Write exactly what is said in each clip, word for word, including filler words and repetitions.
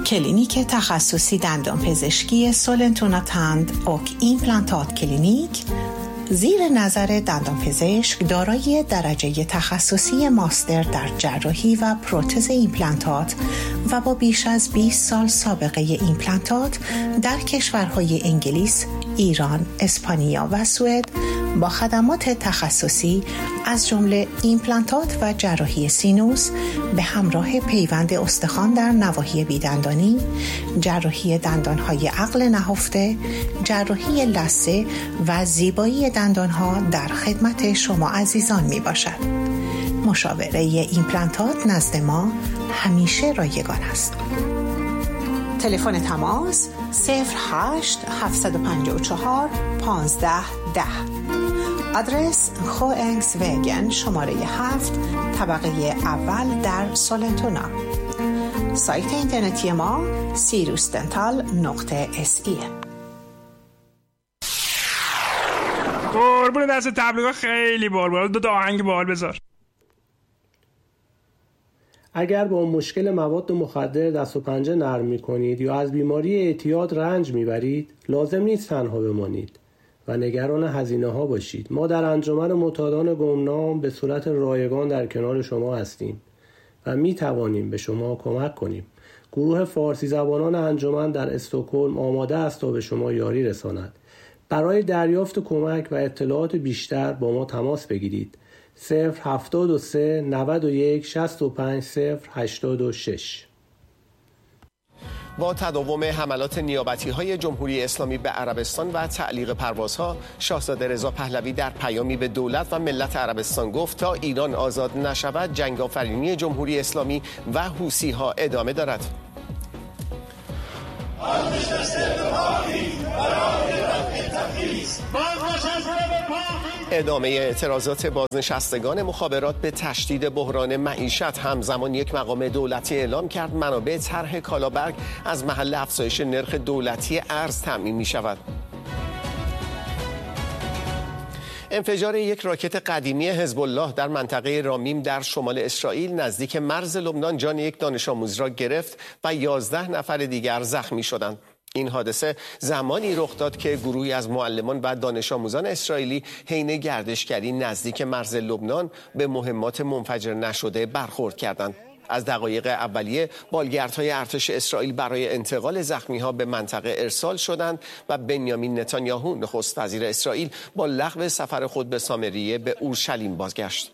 کلینیک تخصصی دندانپزشکی سولنتونا تند اوک ایمپلانتات کلینیک زیر نظر دندانپزشک دارای درجه تخصصی ماستر در جراحی و پروتز ایمپلانتات و با بیش از بیست سال سابقه ایمپلانتات در کشورهای انگلیس، ایران، اسپانیا و سوئد با خدمات تخصصی از جمله ایمپلانتات و جراحی سینوس به همراه پیوند استخوان در نواحی بیدندانی، جراحی دندانهای عقل نهفته، جراحی لثه و زیبایی دندانها در خدمت شما عزیزان می باشد. مشاوره ایمپلانتات نزد ما همیشه رایگان است. تلفن تماس صفر هشت هفت پنج چهار پانزده ده. آدرس خوانگس وگن شماره هفت طبقه اول در سولنتونا. سایت اینترنتی ما سیروس دنتال نقطه اس ای. قربون دست تبلیغات خیلی بال بال. دو تا آهنگ بال بذار. اگر با مشکل مواد مخدر دست و پنجه نرم می‌کنید یا از بیماری اعتیاد رنج می‌برید، لازم نیست تنها بمانید و نگران هزینه‌ها باشید. ما در انجمن معتادان گمنام به صورت رایگان در کنار شما هستیم و می‌توانیم به شما کمک کنیم. گروه فارسی زبانان انجمن در استکهلم آماده است تا به شما یاری رساند. برای دریافت کمک و اطلاعات بیشتر با ما تماس بگیرید. صفر هفتاد و سه نود و یک شصت و پنج صفر هشتاد و شش. با تداوم حملات نیابتی‌های جمهوری اسلامی به عربستان و تعلیق پروازها، شاهزاده رضا پهلوی در پیامی به دولت و ملت عربستان گفت تا ایران آزاد نشود جنگ آفرینی جمهوری اسلامی و حوثی‌ها ادامه دارد. ادامه اعتراضات بازنشستگان مخابرات به تشدید بحران معیشت. همزمان یک مقام دولتی اعلام کرد منابع طرح کالابرگ از محل افزایش نرخ دولتی ارز تامین می شود. انفجار یک راکت قدیمی حزب الله در منطقه رامیم در شمال اسرائیل نزدیک مرز لبنان جان یک دانش آموز را گرفت و یازده نفر دیگر زخمی شدند. این حادثه زمانی رخ داد که گروهی از معلمان و دانش آموزان اسرائیلی حین گردشگری نزدیک مرز لبنان به مهمات منفجر نشده برخورد کردند. از دقایق اولیه بالگردهای ارتش اسرائیل برای انتقال زخمی‌ها به منطقه ارسال شدند و بنیامین نتانیاهو نخست وزیر اسرائیل با لغو سفر خود به سامریه به اورشلیم بازگشت.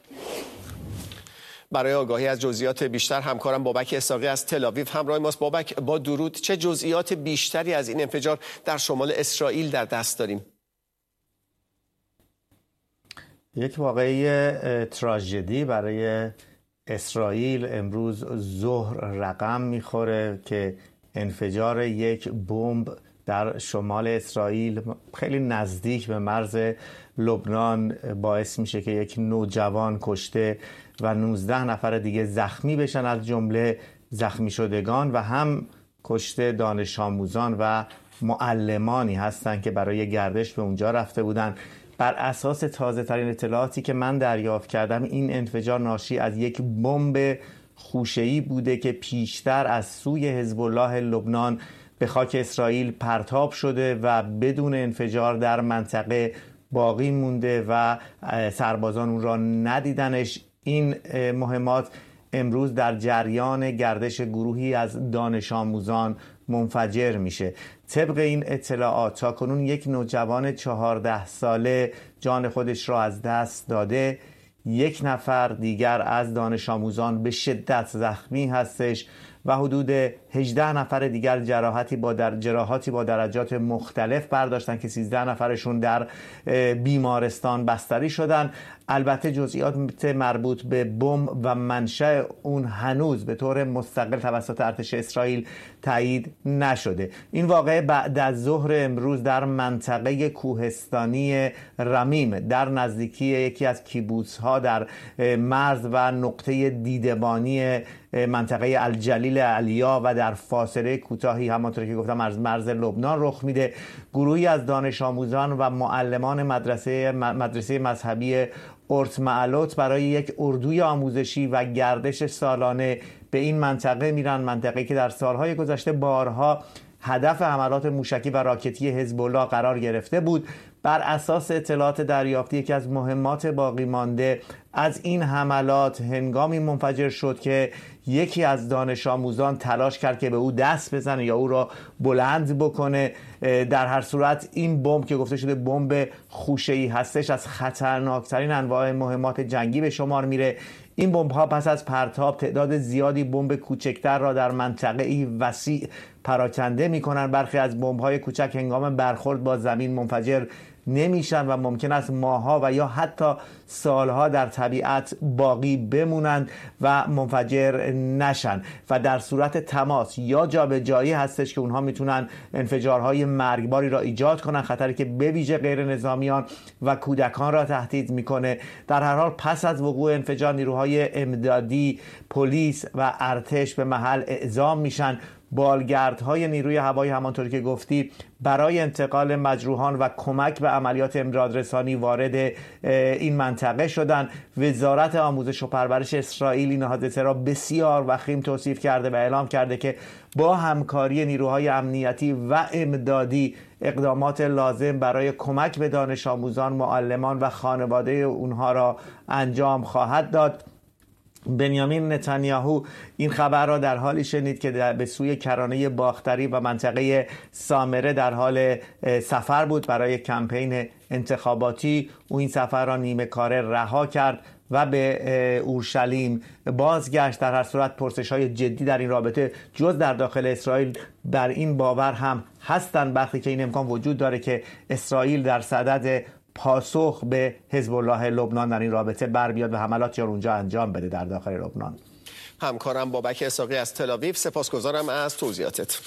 برای آگاهی از جزئیات بیشتر همکارم بابک اسحاقی از تل‌آویو همراه ماست. بابک، با درود، چه جزئیات بیشتری از این انفجار در شمال اسرائیل در دست داریم؟ یک واقعه تراژدی برای اسرائیل امروز ظهر رقم میخوره که انفجار یک بمب در شمال اسرائیل خیلی نزدیک به مرز لبنان باعث میشه که یک نوجوان کشته و نوزده نفر دیگه زخمی بشن، از جمله زخمی شدگان و هم کشته دانش آموزان و معلمانی هستند که برای گردش به اونجا رفته بودن. بر اساس تازه ترین اطلاعاتی که من دریافت کردم این انفجار ناشی از یک بمب خوشه‌ای بوده که پیشتر از سوی حزب الله لبنان به خاک اسرائیل پرتاب شده و بدون انفجار در منطقه باقی مونده و سربازان اون را ندیدنش. این مهمات امروز در جریان گردش گروهی از دانش آموزان منفجر میشه. طبق این اطلاعات تاکنون یک نوجوان چهارده ساله جان خودش را از دست داده، یک نفر دیگر از دانش آموزان به شدت زخمی هستش و حدود هجده نفر دیگر جراحتی با در جراحاتی با درجات مختلف برداشتن که سیزده نفرشون در بیمارستان بستری شدن. البته جزئیات مربوط به بمب و منشأ اون هنوز به طور مستقل توسط ارتش اسرائیل تایید نشده. این واقعه بعد از ظهر امروز در منطقه کوهستانی رمیم در نزدیکی یکی از کیبوتس‌ها در مرز و نقطه دیدبانی منطقه الجلیل علیا و در فاصله کوتاهی همانطور که گفتم از مرز لبنان رخ میده. گروهی از دانش آموزان و معلمان مدرسه مدرسه مذهبی اورتمعلوت برای یک اردوی آموزشی و گردش سالانه به این منطقه میرن، منطقه‌ای که در سالهای گذشته بارها هدف حملات موشکی و راکتی حزب الله قرار گرفته بود. بر اساس اطلاعات دریافتی یکی از مهمات باقی مانده از این حملات هنگامی منفجر شد که یکی از دانش آموزان تلاش کرد که به او دست بزنه یا او را بلند بکنه. در هر صورت این بمب که گفته شده بمب خوشه‌ای هستش از خطرناکترین انواع مهمات جنگی به شمار میره. این بمب ها پس از پرتاب تعداد زیادی بمب کوچکتر را در منطقه‌ای وسیع پراکنده می‌کنند. برخی از بمب‌های کوچک هنگام برخورد با زمین منفجر نمیشن و ممکن است ماه‌ها و یا حتی سالها در طبیعت باقی بمونند و منفجر نشن و در صورت تماس یا جابجایی هستش که اونها میتونن انفجارهای مرگباری را ایجاد کنن، خطری که به ویژه غیر نظامیان و کودکان را تهدید میکنه. در هر حال پس از وقوع انفجار نیروهای امدادی، پلیس و ارتش به محل اعزام میشن. بالگردهای نیروی هوایی همانطور که گفتی برای انتقال مجروحان و کمک به عملیات امدادرسانی وارد این منطقه شدند. وزارت آموزش و پرورش اسرائیل این حادثه را بسیار وخیم توصیف کرده و اعلام کرده که با همکاری نیروهای امنیتی و امدادی اقدامات لازم برای کمک به دانش آموزان، معلمان و خانواده اونها را انجام خواهد داد. بنیامین نتانیاهو این خبر را در حالی شنید که به سوی کرانه باختری و منطقه سامره در حال سفر بود برای کمپین انتخاباتی. او این سفر را نیمه کاره رها کرد و به اورشلیم بازگشت. در هر صورت پرسش‌های جدی در این رابطه جز در داخل اسرائیل بر این باور هم هستند، برخی که این امکان وجود داره که اسرائیل در صدد پاسخ به حزب الله لبنان در این رابطه بر بیاد و حملات یا اونجا انجام بده در داخل لبنان. همکارم بابک اسحاقی از تل‌آویو، سپاسگزارم از توضیحاتت.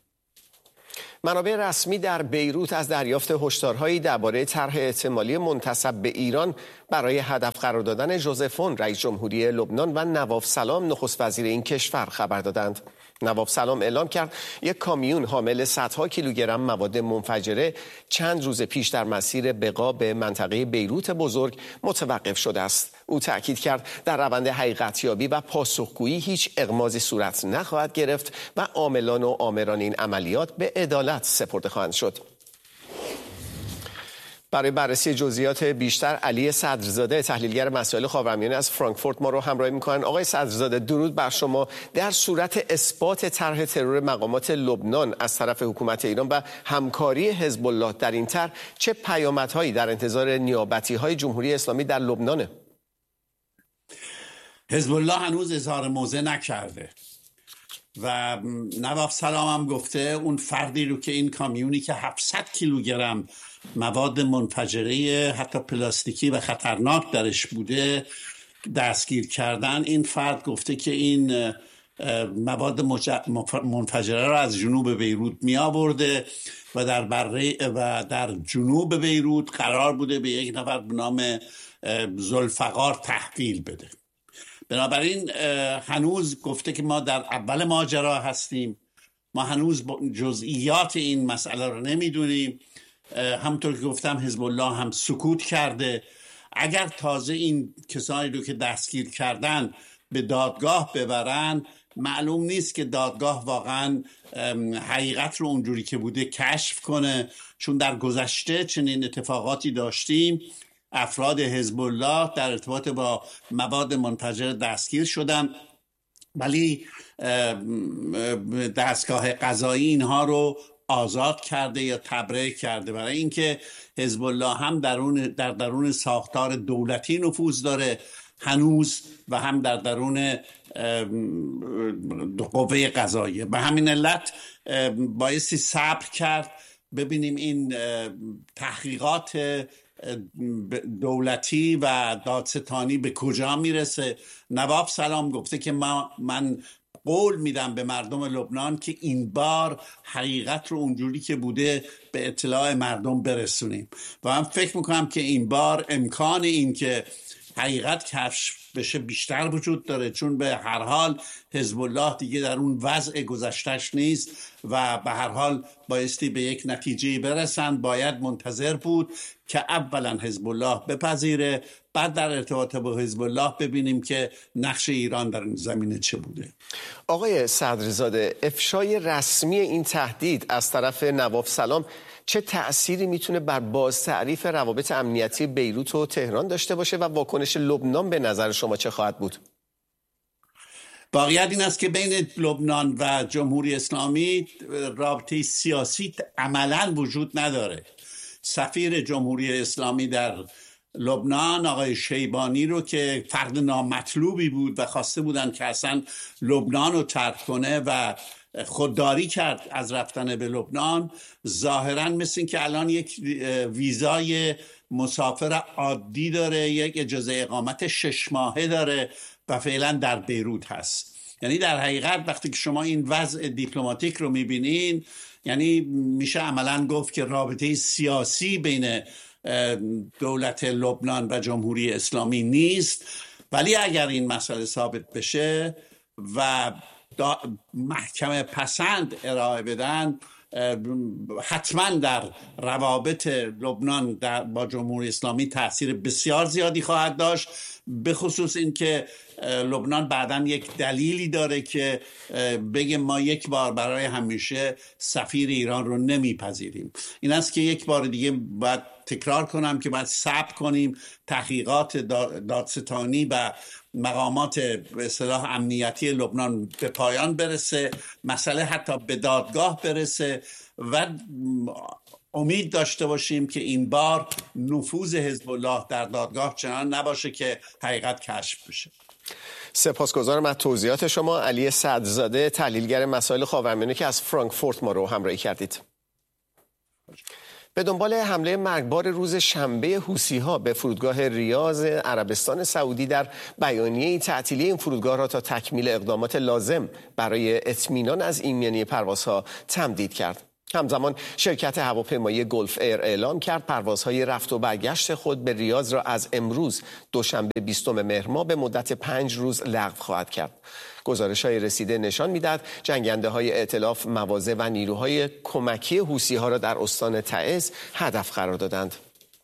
منابع رسمی در بیروت از دریافت هشدارهایی درباره طرح احتمالی منتسب به ایران برای هدف قرار دادن ژوزف اون رئیس جمهوری لبنان و نواف سلام نخست وزیر این کشور خبر دادند. نواف سلام اعلام کرد یک کامیون حامل صدها کیلوگرم مواد منفجره چند روز پیش در مسیر بقا به منطقه بیروت بزرگ متوقف شده است. او تأکید کرد در روند حقیقتیابی و پاسخگویی هیچ اغماضی صورت نخواهد گرفت و عاملان و آمران این عملیات به عدالت سپرده خواهند شد. برای بررسی جزئیات بیشتر علی صدرزاده تحلیلگر مسائل خاورمیانه از فرانکفورت ما رو همراهی می‌کنن. آقای صدرزاده درود بر شما. در صورت اثبات طرح ترور مقامات لبنان از طرف حکومت ایران و همکاری حزب الله در این طرح چه پیامدهایی در انتظار نیابتی‌های جمهوری اسلامی در لبنانه؟ حزب الله هنوز اظهار موضع نکرده و نواف سلام هم گفته اون فردی رو که این کامیونی که هفتصد کیلوگرم مواد منفجره حتی پلاستیکی و خطرناک درش بوده دستگیر کردن، این فرد گفته که این مواد منفجره را از جنوب بیروت می آورده و در بره و در جنوب بیروت قرار بوده به یک نفر به نام ذوالفقار تحویل بده. بنابراین هنوز گفته که ما در اول ماجرا هستیم، ما هنوز جزئیات این مسئله رو نمیدونیم. همونطور که گفتم حزب الله هم سکوت کرده. اگر تازه این کسانی رو که دستگیر کردن به دادگاه ببرن، معلوم نیست که دادگاه واقعا حقیقت رو اونجوری که بوده کشف کنه، چون در گذشته چنین اتفاقاتی داشتیم. افراد حزب الله در ارتباط با مواد منفجره دستگیر شدن ولی دستگاه قضایی اینها رو آزاد کرده یا تبرئه کرده، برای اینکه حزب الله هم درون در درون ساختار دولتی نفوذ داره هنوز و هم در درون قوه قضاییه. به همین علت بایستی صبر کرد ببینیم این تحقیقات دولتی و دادستانی به کجا میرسه. نواف سلام گفته که ما من قول میدم به مردم لبنان که این بار حقیقت رو اونجوری که بوده به اطلاع مردم برسونیم و من فکر میکنم که این بار امکان این که حقیقت کشف بشه بیشتر وجود داره، چون به هر حال حزب الله دیگه در اون وضع گذشتهش نیست و به هر حال بایستی به یک نتیجه برسن. باید منتظر بود که اولا حزب الله بپذیره، بعد در ارتباط با حزب الله ببینیم که نقش ایران در این زمینه چه بوده. آقای صدرزاده، افشای رسمی این تهدید از طرف نواف سلام چه تأثیری میتونه بر بازتعریف روابط امنیتی بیروت و تهران داشته باشه و واکنش لبنان به نظر شما چه خواهد بود؟ واقعیت این است که بین لبنان و جمهوری اسلامی رابطه سیاسی عملاً وجود نداره. سفیر جمهوری اسلامی در لبنان آقای شیبانی رو که فرد نامطلوبی بود و خواسته بودن که اصلا لبنان رو ترک کنه و خودداری کرد از رفتن به لبنان، ظاهراً مثل این که الان یک ویزای مسافر عادی داره، یک اجازه اقامت شش ماهه داره و فعلا در بیروت هست. یعنی در حقیقت وقتی که شما این وضع دیپلماتیک رو میبینین، یعنی میشه عملاً گفت که رابطه سیاسی بین دولت لبنان و جمهوری اسلامی نیست. ولی اگر این مسئله ثابت بشه و محکمه پسند ارائه بدن، حتما در روابط لبنان در با جمهوری اسلامی تاثیر بسیار زیادی خواهد داشت، به خصوص این که لبنان بعداً یک دلیلی داره که بگه ما یک بار برای همیشه سفیر ایران رو نمیپذیریم. این است که یک بار دیگه باید تکرار کنم که باید صبر کنیم تحقیقات دادستانی و مقامات به اصطلاح امنیتی لبنان به پایان برسه، مسئله حتی به دادگاه برسه و امید داشته باشیم که این بار نفوذ حزب الله در دادگاه چنان نباشه که حقیقت کشف بشه. سپاسگزارم از توضیحات شما. علی صدرزاده، تحلیلگر مسائل خاورمیانه که از فرانکفورت ما رو همراهی کردید. به دنبال حمله مرگبار روز شنبه حوثی‌ها به فرودگاه ریاض عربستان سعودی در بیانیه تعطیلی این فرودگاه را تا تکمیل اقدامات لازم برای اطمینان از ایمنی پروازها تمدید کرد. همزمان شرکت هواپیمایی گلف ایر اعلام کرد پروازهای رفت و برگشت خود به ریاض را از امروز دوشنبه بیستم مهر ماه به مدت پنج روز لغو خواهد کرد. گزارش‌های رسیده نشان می‌دهد جنگنده‌های ائتلاف مواضع و نیروهای کمکی حوثی‌ها را در استان تعز هدف قرار دادند.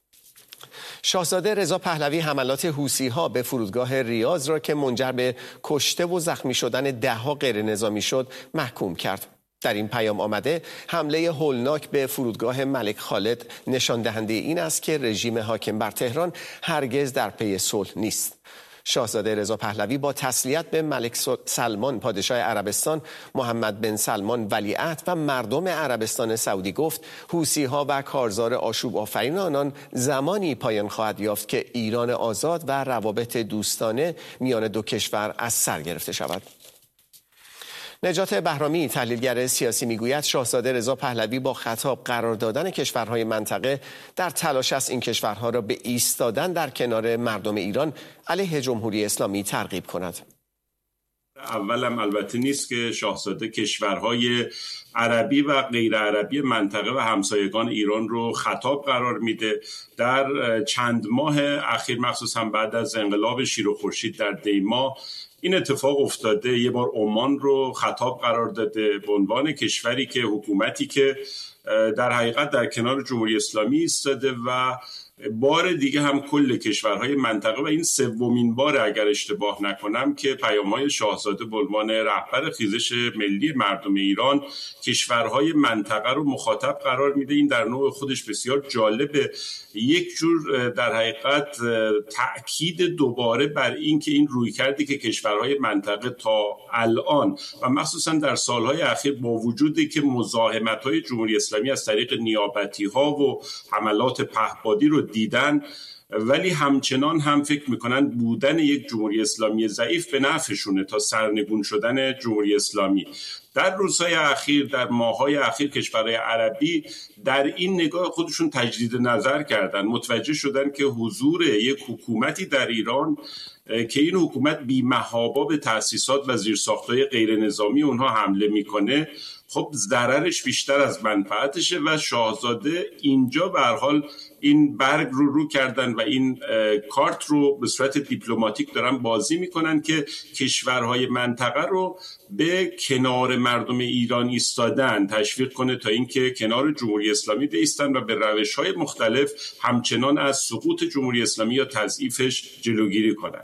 شاهزاده رضا پهلوی حملات حوثی‌ها به فرودگاه ریاض را که منجر به کشته و زخمی شدن ده‌ها غیر نظامی شد محکوم کرد. در این پیام آمده حمله هولناک به فرودگاه ملک خالد نشان دهنده این است که رژیم حاکم بر تهران هرگز در پی صلح نیست. شاهزاده رضا پهلوی با تسلیت به ملک سلمان پادشاه عربستان، محمد بن سلمان ولیعهد و مردم عربستان سعودی گفت حوثی‌ها و کارزار آشوب آفرین آنان زمانی پایان خواهد یافت که ایران آزاد و روابط دوستانه میان دو کشور از سر گرفته شود. نجات بهرامی، تحلیلگر سیاسی، میگوید شاهزاده رضا پهلوی با خطاب قرار دادن کشورهای منطقه در تلاش است این کشورها را به ایستادن در کنار مردم ایران علیه جمهوری اسلامی ترغیب کند. اولم البته نیست که شاهزاده کشورهای عربی و غیر عربی منطقه و همسایگان ایران رو خطاب قرار میده. در چند ماه اخیر مخصوصا بعد از انقلاب شیر و خورشید در دیما این اتفاق افتاده. یه بار عمان رو خطاب قرار داده به عنوان کشوری که حکومتی که در حقیقت در کنار جمهوری اسلامی ایستاده و بار دیگه هم کل کشورهای منطقه و این سومین بار اگر اشتباه نکنم که پیام‌های شاهزاده به عنوان رهبر خیزش ملی مردم ایران کشورهای منطقه رو مخاطب قرار میده. این در نوع خودش بسیار جالبه، یک جور در حقیقت تأکید دوباره بر این که این رویکردی که کشورهای منطقه تا الان و مخصوصا در سالهای اخیر با وجودی که مزاحمت‌های جمهوری اسلامی از طریق نیابتی‌ها و حملات پهپادی رو دیدن، ولی همچنان هم فکر میکنن بودن یک جمهوری اسلامی ضعیف به نفعشونه تا سرنگون شدن جمهوری اسلامی. در روزهای اخیر، در ماههای اخیر کشورهای عربی در این نگاه خودشون تجدید نظر کردن، متوجه شدن که حضور یک حکومتی در ایران که این حکومت بی‌محابا به تأسیسات و زیرساخت‌های غیر نظامی اونها حمله میکنه خب ضررش بیشتر از منفعتشه و شاهزاده اینجا به هر حال این برگ رو رو کردن و این کارت رو به صورت دیپلماتیک دارن بازی میکنن که کشورهای منطقه رو به کنار مردم ایران ایستادن تشویق کنه تا اینکه کنار جمهوری اسلامی بایستن و به روش‌های مختلف همچنان از سقوط جمهوری اسلامی یا تضعیفش جلوگیری کنن.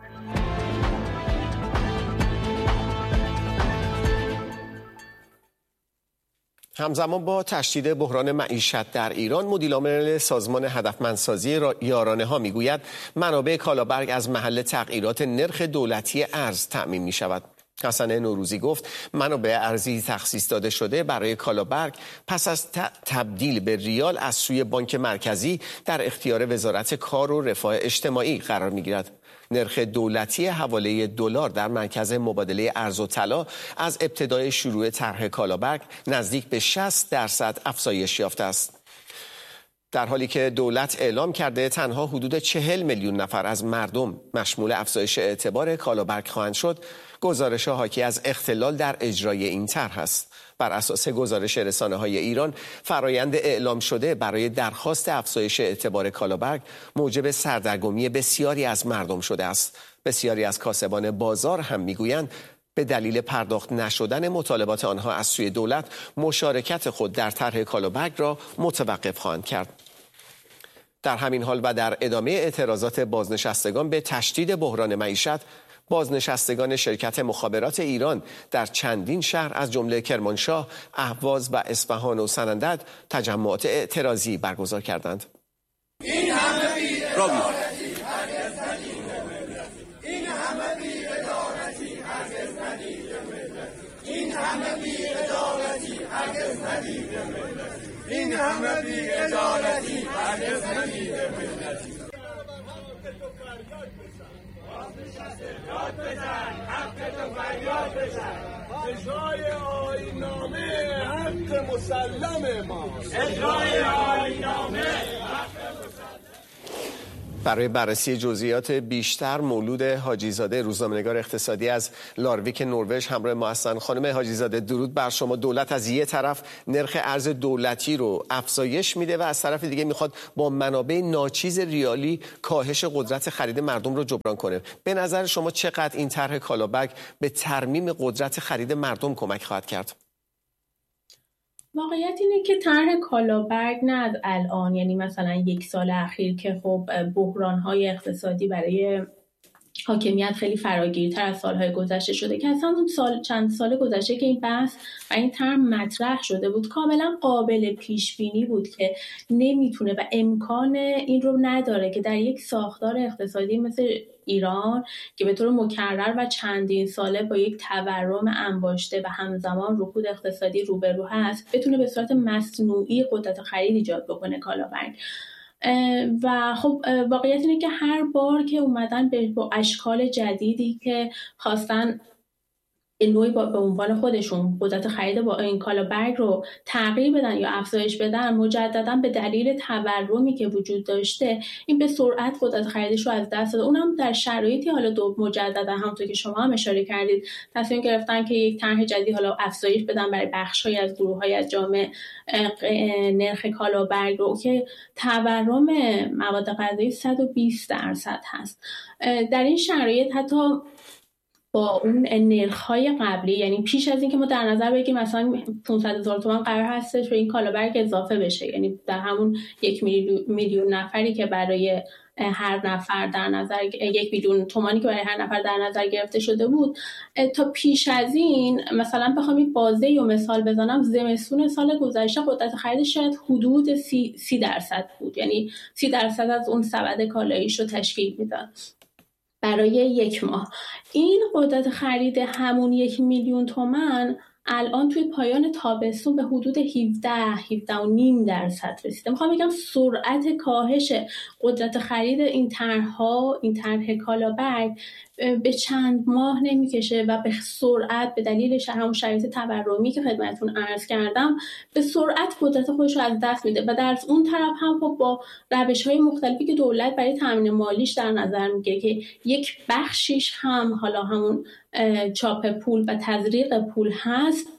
همزمان با تشدید بحران معیشت در ایران، مدیرعامل سازمان هدفمندسازی یارانه ها میگوید منابع کالابرگ از محل تغییرات نرخ دولتی ارز تأمین می شود. حسن نوروزی گفت منابع ارزی تخصیص داده شده برای کالابرگ پس از تبدیل به ریال از سوی بانک مرکزی در اختیار وزارت کار و رفاه اجتماعی قرار می گیرد. نرخ دولتی حواله دلار در مرکز مبادله ارز و طلا از ابتدای شروع طرح کالابرگ نزدیک به شصت درصد افزایش یافته است. در حالی که دولت اعلام کرده تنها حدود چهل میلیون نفر از مردم مشمول افزایش اعتبار کالابرگ خواهند شد، گزارش حاکی از اختلال در اجرای این طرح است. بر اساس گزارش رسانه‌های ایران، فرایند اعلام شده برای درخواست افزایش اعتبار کالابرگ موجب سردرگمی بسیاری از مردم شده است. بسیاری از کاسبان بازار هم میگویند به دلیل پرداخت نشدن مطالبات آنها از سوی دولت، مشارکت خود در طرح کالابرگ را متوقف خواهند کرد. در همین حال و در ادامه اعتراضات بازنشستگان به تشدید بحران معیشت، بازنشستگان شرکت مخابرات ایران در چندین شهر از جمله کرمانشاه، اهواز و اصفهان و سنندج تجمعات اعتراضی برگزار کردند. این همه بی‌عدالتی هرگز ندیده ملت، این همه بی‌عدالتی هرگز ندیده ملت، این همه بی‌عدالتی هرگز ندیده ملت، این همه بی‌عدالتی هرگز ندیده ملت. فریاد بزن، حق تو فریاد بزن، اجرای آیین‌نامه حق مسلم ماست، اجرای آیین‌نامه حق مسلم. برای بررسی جزئیات بیشتر مولود حاجی‌زاده، روزنامه‌نگار اقتصادی از لارویک نروژ همراه ما هستند. خانم حاجی‌زاده، درود بر شما. دولت از یک طرف نرخ ارز دولتی رو افزایش میده و از طرف دیگه میخواد با منابع ناچیز ریالی کاهش قدرت خرید مردم رو جبران کنه. به نظر شما چقدر این طرح کالابرگ به ترمیم قدرت خرید مردم کمک خواهد کرد؟ واقعیت اینه که طرح کالابرگ نه از الان، یعنی مثلا یک سال اخیر که خب بحران‌های اقتصادی برای حاکمیت خیلی فراگیرتر از سالهای گذشته شده، که اصلا اون سال چند سال گذشته که این بحث و این ترم مطرح شده بود کاملا قابل پیش بینی بود که نمیتونه و امکان این رو نداره که در یک ساختار اقتصادی مثل ایران که به طور مکرر و چندین ساله با یک تورم انباشته و همزمان رکود اقتصادی روبرو هست، بتونه به صورت مصنوعی قدرت خرید ایجاد بکنه کالابرگ. و خب واقعیت اینه که هر بار که اومدن با اشکال جدیدی که خواستن نوعی با به عنوان خودشون قدرت خرید با این کالابرگ رو تغییر بدن یا افزایش بدن، مجددا به دلیل تورمی که وجود داشته این به سرعت قدرت خریدش رو از دست داده. اونم در شرایطی حالا دو مجددا همونطور که شما هم اشاره کردید تصمیم گرفتن که یک طرح جدید حالا افزایش بدن برای بخش‌های از گروه‌های از جامعه نرخ کالابرگ رو که تورم مواد غذایی صد و بیست درصد هست. در این شرایط حتی با اون نرخ‌های قبلی، یعنی پیش از این که ما در نظر بگیریم مثلا پانصد هزار تومان قرار هستش به این کالابرگ اضافه بشه، یعنی در همون یک میلیون نفری که برای هر نفر در نظر یک میلیون تومانی که برای هر نفر در نظر گرفته شده بود، تا پیش از این مثلا بخوام این بازه یا مثال بزنم، زمستون سال گذشته قدرت خریدش شاید حدود سی, سی درصد بود، یعنی سی درصد از اون سبد کالاییش رو تشکیل میداد برای یک ماه. این قدرت خرید همون یک میلیون تومان الان توی پایان تابستون به حدود هفده هفده و نیم درصد رسیده. میخوام بگم سرعت کاهش قدرت خرید این طرح‌ها، این طرح کالابرگ به چند ماه نمیکشه و به سرعت به دلیل همون شرایط تورمی که خدمتتون عرض کردم به سرعت قدرت خودش رو از دست میده و در اون طرف هم با روش‌های مختلفی که دولت برای تامین مالیش در نظر میگیره که یک بخشیش هم حالا همون چاپ پول و تزریق پول هست،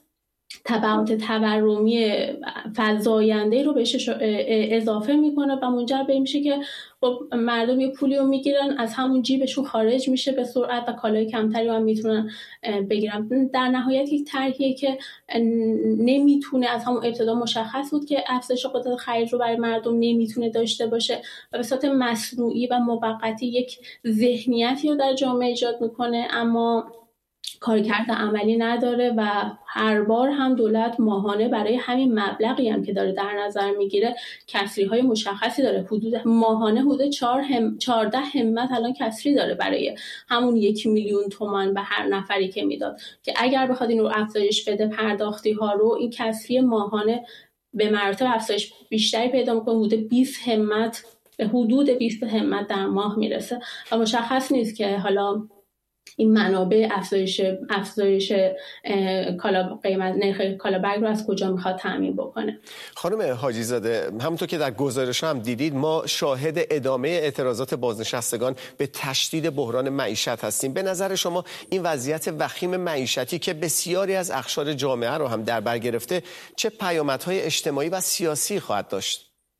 تبعات تورمی فزاینده رو بهش اضافه میکنه و منجر به این میشه که خب مردم یه پولی رو میگیرن از همون جیبشون خارج میشه به سرعت و کالای کمتری هم میتونن بگیرن. در نهایت یک طرحیه که نمیتونه، از همون ابتدا مشخص بود که افزایش قدرت خرید رو برای مردم نمیتونه داشته باشه و به صورت مصنوعی و موقتی یک ذهنیتی رو در جامعه ایجاد میکنه اما کارکرد عملی نداره و هر بار هم دولت ماهانه برای همین مبلغی هم که داره در نظر میگیره کسری های مشخصی داره. حدود ماهانه حدود چهارده همت الان کسری داره برای همون یک میلیون تومان به هر نفری که میداد که اگر بخواد این رو افزایش بده پرداختی ها رو، این کسری ماهانه به مراتب افزایش بیشتری پیدا میکنه، حدود بیست همت به حدود بیست همت در ماه میرسه و مشخص نیست که حالا این منابع افزایش افزایش کالا قیمت نرخ کالابرگ رو از کجا میخواد تامین بکنه. خانم حاجی زاده، همونطور که در گزارش هم دیدید ما شاهد ادامه اعتراضات بازنشستگان به تشدید بحران معیشت هستیم. به نظر شما این وضعیت وخیم معیشتی که بسیاری از اقشار جامعه رو هم در بر گرفته چه پیامدهای اجتماعی و سیاسی خواهد داشت؟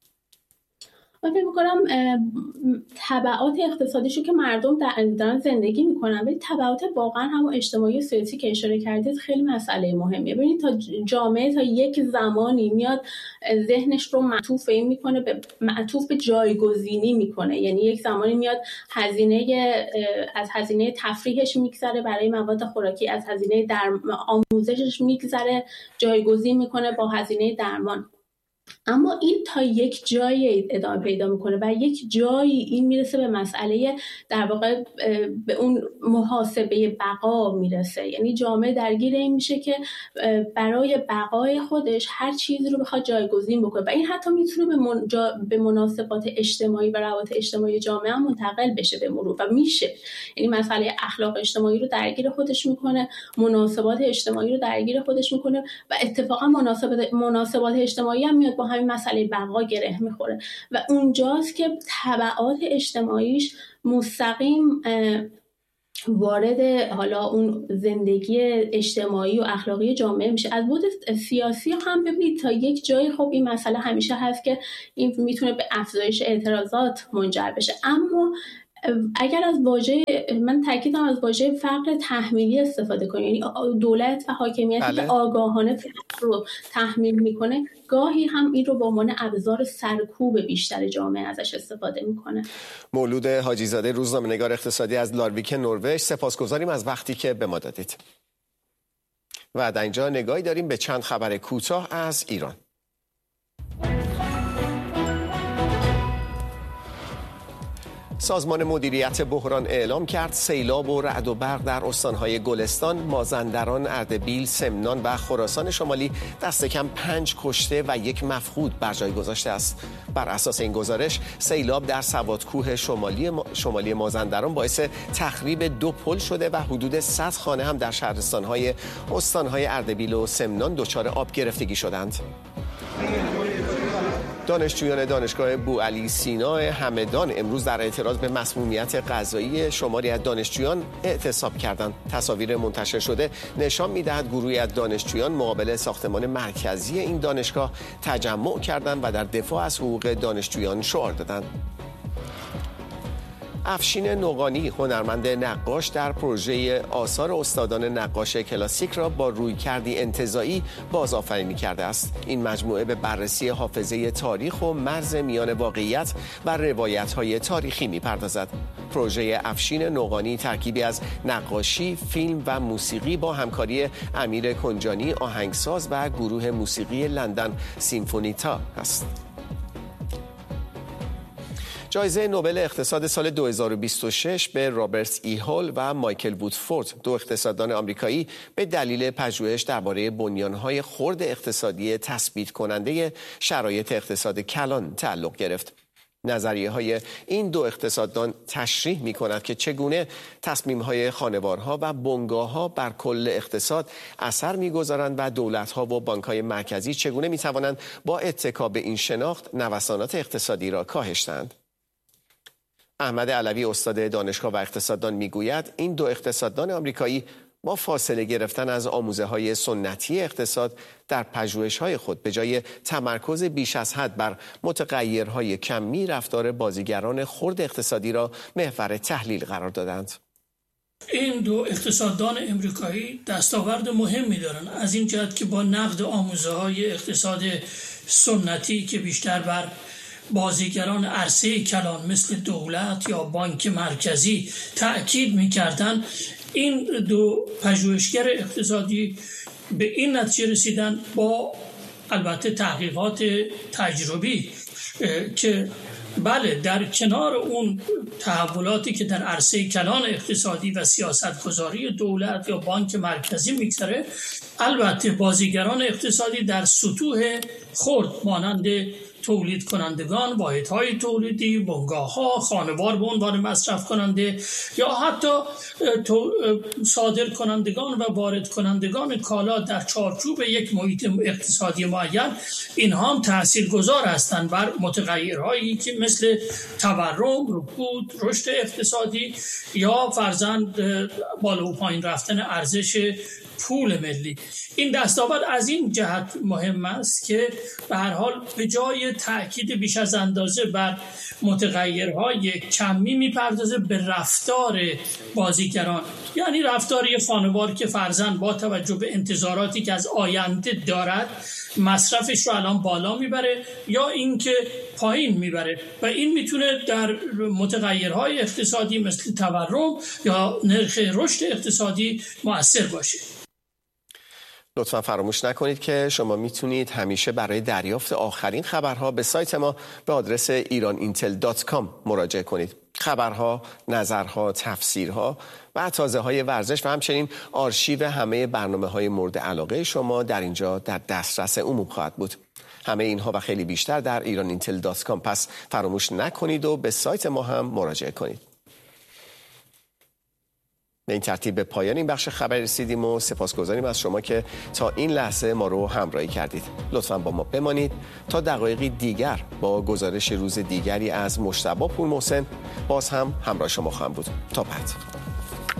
من فکر می‌کنم تبعات اقتصادیشو که مردم دارن زندگی میکنن ولی تبعات واقعا همون اجتماعی و سیاسی که اشاره کردید خیلی مسئله مهمیه. ببینید تا جامعه تا یک زمانی میاد ذهنش رو معطوف این میکنه به معطوف به جایگزینی میکنه، یعنی یک زمانی میاد هزینه از هزینه تفریحش میگذره برای مواد خوراکی، از هزینه در آموزشش میگذره جایگزین میکنه با هزینه درمان. اما این تا یک جایی ادامه پیدا میکنه و یک جایی این میرسه به مسئله در واقع به اون محاسبه بقا میرسه، یعنی جامعه درگیر این میشه که برای بقای خودش هر چیزی رو بخواد جایگزین بکنه و این حتی میتونه به, من جا... به مناسبات اجتماعی و روابط اجتماعی جامعه هم منتقل بشه به مرور و میشه، یعنی مسئله اخلاق اجتماعی رو درگیر خودش میکنه، مناسبات اجتماعی رو درگیر خودش میکنه و اتفاقا مناسبات مناسبات اجتماعی هم میاد با همین مسئله بقا گره میخوره و اونجاست که تبعات اجتماعیش مستقیم وارد حالا اون زندگی اجتماعی و اخلاقی جامعه میشه. از بود سیاسی هم ببینید تا یک جایی خب این مسئله همیشه هست که این میتونه به افزایش اعتراضات منجر بشه، اما اگر از واژه من تاکیدم از واژه فقر تحمیلی استفاده کنیم، یعنی دولت و حاکمیتی بله. که آگاهانه فقر رو تحمیل میکنه گاهی هم این رو به عنوان ابزار سرکوب بیشتر جامعه ازش استفاده میکنه. مولود حاجی زاده، روزنامه‌نگار اقتصادی از لارویک نروژ، سپاسگزاریم از وقتی که به ما دادید. و در اینجا نگاهی داریم به چند خبر کوتاه از ایران. سازمان مدیریت بحران اعلام کرد سیلاب و رعد و برق در استان‌های گلستان، مازندران، اردبیل، سمنان و خراسان شمالی دست کم پنج کشته و یک مفقود بر جای گذاشته است. بر اساس این گزارش سیلاب در سوادکوه شمالی ما... شمالی مازندران باعث تخریب دو پل شده و حدود صد خانه هم در شهرستان‌های استان‌های اردبیل و سمنان دچار آب گرفتگی شدند. دانشجویان دانشگاه بوعلی سینا همدان امروز در اعتراض به مسمومیت غذایی شماری از دانشجویان اعتصاب کردند. تصاویر منتشر شده نشان می‌دهد گروهی از دانشجویان مقابل ساختمان مرکزی این دانشگاه تجمع کردند و در دفاع از حقوق دانشجویان شعار دادند. افشین نوقانی، هنرمند نقاش، در پروژه آثار استادان نقاش کلاسیک را با رویکردی انتزاعی بازآفرینی کرده است. این مجموعه به بررسی حافظه تاریخ و مرز میان واقعیت و روایت‌های تاریخی می‌پردازد. پروژه افشین نوقانی ترکیبی از نقاشی، فیلم و موسیقی با همکاری امیر کنجانی آهنگساز و گروه موسیقی لندن سیمفونیتا است. جایزه نوبل اقتصاد سال دو هزار و بیست و شش به رابرت ای هال و مایکل وودفورد، دو اقتصاددان آمریکایی، به دلیل پژوهش درباره بنیان‌های خرد اقتصادی تثبیت کننده شرایط اقتصاد کلان تعلق گرفت. نظریه‌های این دو اقتصاددان تشریح می‌کند که چگونه تصمیم‌های خانوارها و بنگاه‌ها بر کل اقتصاد اثر می‌گذارند و دولت‌ها و بانک‌های مرکزی چگونه می‌توانند با اتکا به این شناخت نوسانات اقتصادی را کاهش دهند. احمد علوی، استاد دانشگاه و اقتصاددان، میگوید این دو اقتصاددان آمریکایی با فاصله گرفتن از آموزه‌های سنتی اقتصاد در پژوهش‌های خود به جای تمرکز بیش از حد بر متغیرهای کمی، رفتار بازیگران خرد اقتصادی را محور تحلیل قرار دادند. این دو اقتصاددان امریکایی دستاورد مهمی دارند، از این جهت که با نقد آموزه‌های اقتصاد سنتی که بیشتر بر بازیگران عرصه کلان مثل دولت یا بانک مرکزی تأکید می‌کردند، این دو پژوهشگر اقتصادی به این نتیجه رسیدن با البته تحقیقات تجربی که بله، در کنار اون تحولاتی که در عرصه کلان اقتصادی و سیاستگذاری دولت یا بانک مرکزی میگذره، البته بازیگران اقتصادی در سطوح خرد مانند تولید کنندگان، واحدهای تولیدی، بنگاه‌ها، خانوار به عنوان مصرف کننده یا حتی صادر کنندگان و وارد کنندگان کالا در چارچوب یک محیط اقتصادی معین، اینها هم تاثیرگذار هستند بر متغیرهایی که مثل تورم، رکود، رشد اقتصادی یا فرضاً بالا و پایین رفتن ارزش پول ملی. این دستاورد از این جهت مهم است که به هر حال به جای تأکید بیش از اندازه بر متغیرهای کمی میپردازه به رفتار بازیگران، یعنی رفتار یک خانوار که فرضاً با توجه به انتظاراتی که از آینده دارد مصرفش رو الان بالا میبره یا اینکه پایین میبره و این میتونه در متغیرهای اقتصادی مثل تورم یا نرخ رشد اقتصادی مؤثر باشه. لطفا فراموش نکنید که شما میتونید همیشه برای دریافت آخرین خبرها به سایت ما به آدرس ایران اینتل دات کام مراجعه کنید. خبرها، نظرها، تفسیرها و تازه‌های ورزش و همچنین آرشیو همه برنامه‌های مورد علاقه شما در اینجا در دسترس عموم خواهد بود. همه اینها و خیلی بیشتر در ایران اینتل دات کام، پس فراموش نکنید و به سایت ما هم مراجعه کنید. به این ترتیب به پایان این بخش خبر رسیدیم و سپاسگزاریم از شما که تا این لحظه ما رو همراهی کردید. لطفاً با ما بمانید تا دقایقی دیگر با گزارش روز دیگری از مجتبی پورمحسن باز هم همراه شما خواهم بود. تا بعد.